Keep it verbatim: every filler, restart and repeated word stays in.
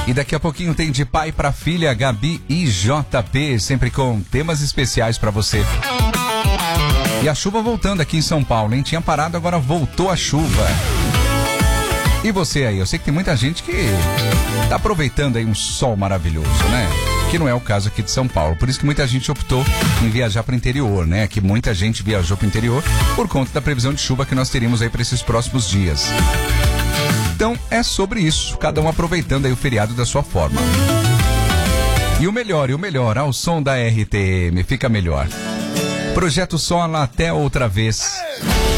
E daqui a pouquinho tem de pai para filha, Gabi e J P, sempre com temas especiais para você. E a chuva voltando aqui em São Paulo, hein? Tinha parado, agora voltou a chuva. E você aí? Eu sei que tem muita gente que tá aproveitando aí um sol maravilhoso, né? Que não é o caso aqui de São Paulo. Por isso que muita gente optou em viajar para o interior, né? Que muita gente viajou para o interior por conta da previsão de chuva que nós teríamos aí para esses próximos dias. Então é sobre isso, cada um aproveitando aí o feriado da sua forma. E o melhor, e o melhor, ao som da R T M, fica melhor. Projeto Sola até outra vez.